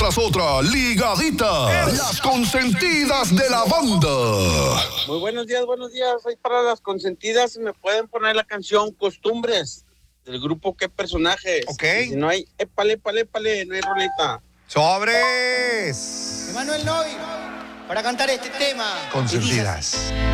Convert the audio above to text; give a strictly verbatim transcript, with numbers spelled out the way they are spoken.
tras otra, ligaditas, las consentidas de la banda. Muy buenos días, buenos días. Soy para las consentidas. Me pueden poner la canción Costumbres del grupo Qué Personajes. Ok. Y si no hay, épale, épale, épale, no hay rolita. ¡Sobres! Emanuel Noy, para cantar este tema. Consentidas.